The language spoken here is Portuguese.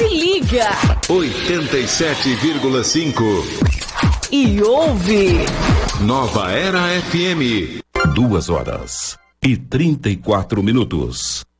Se liga. 87,5. E ouve. Nova Era FM. 2 horas e 34 minutos.